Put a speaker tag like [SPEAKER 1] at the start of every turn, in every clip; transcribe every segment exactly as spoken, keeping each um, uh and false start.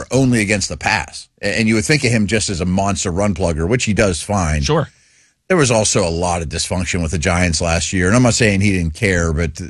[SPEAKER 1] were only against the pass. And you would think of him just as a monster run plugger, which he does fine.
[SPEAKER 2] Sure.
[SPEAKER 1] There was also a lot of dysfunction with the Giants last year. And I'm not saying he didn't care, but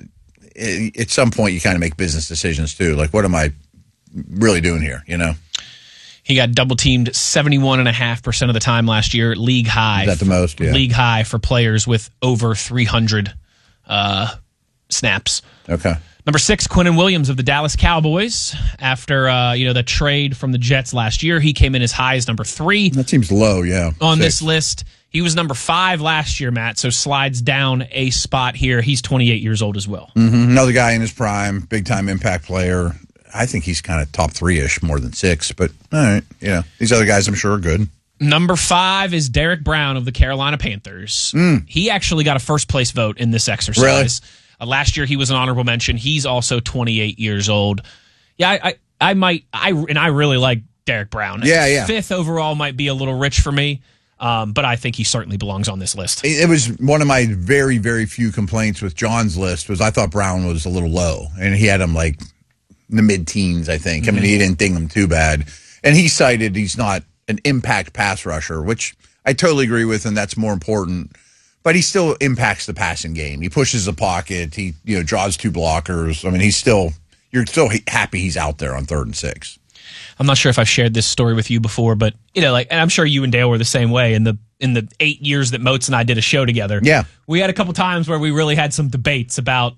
[SPEAKER 1] at some point you kind of make business decisions too. Like, what am I really doing here, you know?
[SPEAKER 2] He got double-teamed seventy-one point five percent of the time last year, league high.
[SPEAKER 1] Is that the most? Yeah.
[SPEAKER 2] League high for players with over three hundred uh, snaps.
[SPEAKER 1] Okay.
[SPEAKER 2] Number six, Quinnen Williams of the Dallas Cowboys. After uh, you know the trade from the Jets last year, he came in as high as number three.
[SPEAKER 1] That seems low, yeah.
[SPEAKER 2] On
[SPEAKER 1] Six.
[SPEAKER 2] this list. He was number five last year, Matt, so slides down a spot here. He's twenty-eight years old as well.
[SPEAKER 1] Mm-hmm. Another guy in his prime, big-time impact player. I think he's kind of top three-ish, more than six. But, all right, yeah. These other guys, I'm sure, are good.
[SPEAKER 2] Number five is Derek Brown of the Carolina Panthers.
[SPEAKER 1] Mm.
[SPEAKER 2] He actually got a first-place vote in this exercise.
[SPEAKER 1] Really?
[SPEAKER 2] Uh, last year, he was an honorable mention. He's also twenty-eight years old. Yeah, I, I, I might, I and I really like Derek Brown.
[SPEAKER 1] Yeah, yeah.
[SPEAKER 2] Fifth overall might be a little rich for me, um, but I think he certainly belongs on this list.
[SPEAKER 1] It was one of my very, very few complaints with John's list was I thought Brown was a little low, and he had him like in the mid-teens, I think. Mm-hmm. I mean, he didn't ding him too bad. And he cited he's not an impact pass rusher, which I totally agree with, and that's more important. But he still impacts the passing game. He pushes the pocket. He, you know, draws two blockers. I mean, he's still you're still happy he's out there on third and six.
[SPEAKER 2] I'm not sure if I've shared this story with you before, but you know, like, and I'm sure you and Dale were the same way in the in the eight years that Moats and I did a show together.
[SPEAKER 1] Yeah,
[SPEAKER 2] we had a couple times where we really had some debates about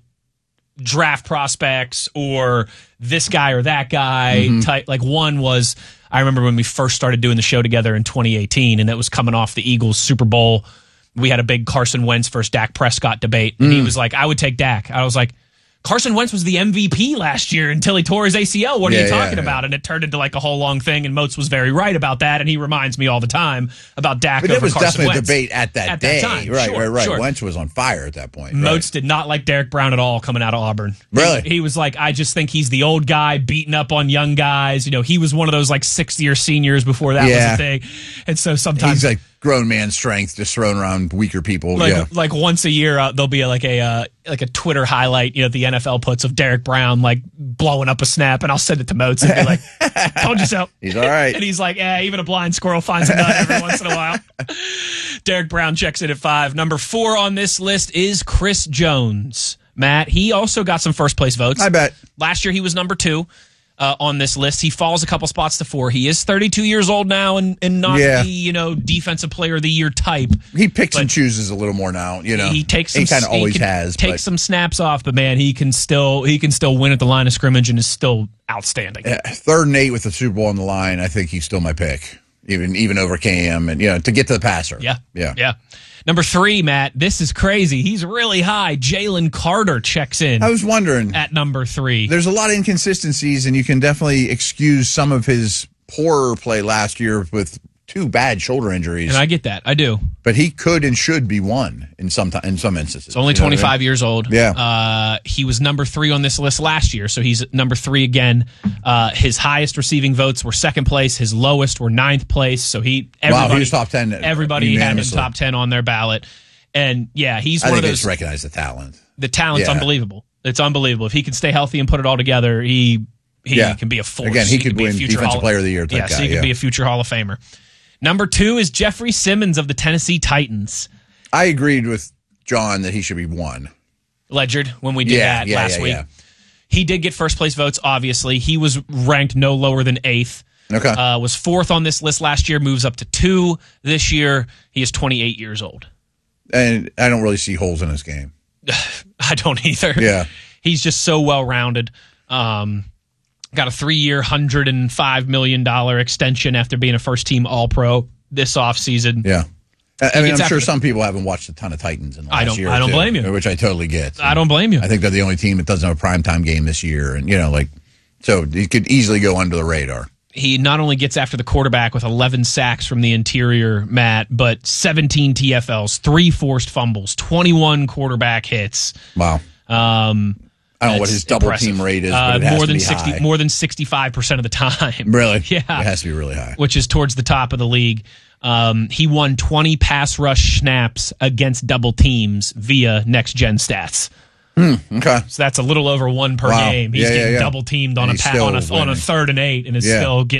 [SPEAKER 2] draft prospects or this guy or that guy mm-hmm. type. Like one was, I remember when we first started doing the show together in twenty eighteen, and it was coming off the Eagles Super Bowl. We had a big Carson Wentz versus Dak Prescott debate, and mm. he was like, I would take Dak. I was like, Carson Wentz was the M V P last year until he tore his A C L. What are
[SPEAKER 1] yeah,
[SPEAKER 2] you talking
[SPEAKER 1] yeah,
[SPEAKER 2] about?
[SPEAKER 1] Yeah.
[SPEAKER 2] And it turned into like a whole long thing, and Moats was very right about that, and he reminds me all the time about Dak
[SPEAKER 1] but
[SPEAKER 2] over
[SPEAKER 1] it was
[SPEAKER 2] Carson
[SPEAKER 1] definitely
[SPEAKER 2] Wentz.
[SPEAKER 1] a debate at that
[SPEAKER 2] at
[SPEAKER 1] day.
[SPEAKER 2] That time.
[SPEAKER 1] Right,
[SPEAKER 2] sure,
[SPEAKER 1] right, right.
[SPEAKER 2] Sure.
[SPEAKER 1] Wentz was on fire at that point.
[SPEAKER 2] Moats
[SPEAKER 1] right.
[SPEAKER 2] did not like Derek Brown at all coming out of Auburn.
[SPEAKER 1] Really?
[SPEAKER 2] He, he was like, I just think he's the old guy beating up on young guys. You know, he was one of those like sixth-year seniors before that
[SPEAKER 1] yeah.
[SPEAKER 2] was a thing. And so sometimes...
[SPEAKER 1] He's like grown man strength just thrown around weaker people.
[SPEAKER 2] Like,
[SPEAKER 1] yeah.
[SPEAKER 2] like once a year, uh, there'll be like a uh, like a Twitter highlight, you know, the N F L puts of Derek Brown like blowing up a snap, and I'll send it to Moats and be like, told you so.
[SPEAKER 1] He's all right.
[SPEAKER 2] And he's like, yeah, even a blind squirrel finds a nut every once in a while. Derek Brown checks in at five. Number four on this list is Chris Jones. Matt, he also got some first place votes.
[SPEAKER 1] I bet.
[SPEAKER 2] Last year he was number two. Uh, on this list, he falls a couple spots to four. He is thirty-two years old now, and, and not
[SPEAKER 1] yeah.
[SPEAKER 2] the you know defensive player of the year type.
[SPEAKER 1] He picks and chooses a little more now. You know,
[SPEAKER 2] he takes some,
[SPEAKER 1] he kind of always has.
[SPEAKER 2] Takes some snaps off, but man, he can still he can still win at the line of scrimmage and is still outstanding.
[SPEAKER 1] Uh, third and eight with the Super Bowl on the line, I think he's still my pick, even even over K M, and you know to get to the passer.
[SPEAKER 2] Yeah,
[SPEAKER 1] yeah,
[SPEAKER 2] yeah. Number three, Matt, this is crazy. He's really high. Jalen Carter checks in.
[SPEAKER 1] I was wondering.
[SPEAKER 2] At number three.
[SPEAKER 1] There's a lot of inconsistencies, and you can definitely excuse some of his poorer play last year with two bad shoulder injuries.
[SPEAKER 2] And I get that. I do.
[SPEAKER 1] But he could and should be one in some t- in some instances.
[SPEAKER 2] He's only twenty-five I mean? years old.
[SPEAKER 1] Yeah.
[SPEAKER 2] Uh, he was number three on this list last year, so he's number three again. Uh, his highest receiving votes were second place. His lowest were ninth place. So he everybody,
[SPEAKER 1] wow, he was top ten.
[SPEAKER 2] Everybody had him top ten on their ballot. And yeah, he's
[SPEAKER 1] I
[SPEAKER 2] one
[SPEAKER 1] think
[SPEAKER 2] of
[SPEAKER 1] they
[SPEAKER 2] those.
[SPEAKER 1] just recognize the talent.
[SPEAKER 2] The talent's
[SPEAKER 1] yeah.
[SPEAKER 2] unbelievable. It's unbelievable. If he can stay healthy and put it all together, he he
[SPEAKER 1] yeah.
[SPEAKER 2] can be a force.
[SPEAKER 1] Again, he, he could,
[SPEAKER 2] could
[SPEAKER 1] win
[SPEAKER 2] be a
[SPEAKER 1] Defensive
[SPEAKER 2] Hall-
[SPEAKER 1] Player of the Year type
[SPEAKER 2] yes,
[SPEAKER 1] guy.
[SPEAKER 2] he could
[SPEAKER 1] yeah.
[SPEAKER 2] be a future Hall of Famer. Number two is Jeffrey Simmons of the Tennessee Titans.
[SPEAKER 1] I agreed with John that he should be one.
[SPEAKER 2] Ledgered when we did
[SPEAKER 1] yeah,
[SPEAKER 2] that
[SPEAKER 1] yeah,
[SPEAKER 2] last
[SPEAKER 1] yeah,
[SPEAKER 2] week.
[SPEAKER 1] Yeah.
[SPEAKER 2] He did get first place votes, obviously. He was ranked no lower than eighth.
[SPEAKER 1] Okay.
[SPEAKER 2] Uh, was fourth on this list last year, moves up to two this year. He is twenty-eight years old.
[SPEAKER 1] And I don't really see holes in his game.
[SPEAKER 2] I don't either.
[SPEAKER 1] Yeah.
[SPEAKER 2] He's just so well-rounded. Um, got a three-year, one hundred five million dollars extension after being a first-team All-Pro this offseason.
[SPEAKER 1] Yeah. I mean, I'm sure
[SPEAKER 2] the,
[SPEAKER 1] some people haven't watched a ton of Titans in the last
[SPEAKER 2] I don't,
[SPEAKER 1] year.
[SPEAKER 2] I don't
[SPEAKER 1] two,
[SPEAKER 2] blame you.
[SPEAKER 1] Which I totally get.
[SPEAKER 2] I don't blame you.
[SPEAKER 1] I think they're the only team that doesn't have a primetime game this year. And, you know, like, so he could easily go under the radar.
[SPEAKER 2] He not only gets after the quarterback with eleven sacks from the interior, Matt, but seventeen T F Ls, three forced fumbles, twenty-one quarterback hits.
[SPEAKER 1] Wow.
[SPEAKER 2] Um,
[SPEAKER 1] I don't know what his double
[SPEAKER 2] impressive.
[SPEAKER 1] team rate is, but
[SPEAKER 2] uh,
[SPEAKER 1] it has
[SPEAKER 2] more
[SPEAKER 1] to
[SPEAKER 2] than
[SPEAKER 1] be
[SPEAKER 2] sixty,
[SPEAKER 1] high.
[SPEAKER 2] more than sixty-five percent of the time.
[SPEAKER 1] Really?
[SPEAKER 2] Yeah.
[SPEAKER 1] It has to be really high.
[SPEAKER 2] Which is towards the top of the league. Um, he won twenty pass rush snaps against double teams via next gen stats.
[SPEAKER 1] Hmm, okay.
[SPEAKER 2] So that's a little over one per
[SPEAKER 1] wow.
[SPEAKER 2] game. He's
[SPEAKER 1] yeah,
[SPEAKER 2] getting
[SPEAKER 1] yeah, yeah.
[SPEAKER 2] double teamed on a, pa- on, a, on a third and eight and is
[SPEAKER 1] yeah.
[SPEAKER 2] still getting